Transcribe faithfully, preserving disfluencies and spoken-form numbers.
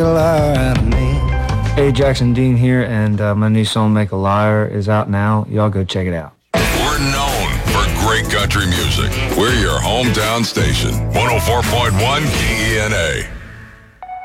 Hey, Jackson Dean here, and uh, my new song, Make a Liar, is out now. Y'all go check it out. We're known for great country music. We're your hometown station, one oh four point one K E N A.